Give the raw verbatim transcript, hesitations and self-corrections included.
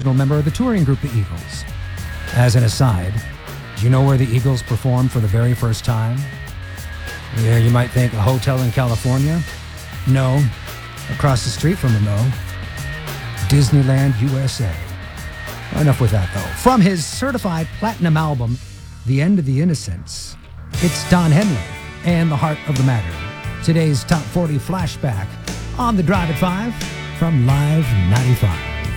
original member of the touring group The Eagles. As an aside, do you know where the Eagles performed for the very first time? Yeah, you might think a hotel in California. No, across the street from them, though. Disneyland, U S A. Enough with that, though. From his certified platinum album, The End of the Innocents, it's Don Henley and The Heart of the Matter. Today's Top forty flashback on the Drive at five from Live ninety-five.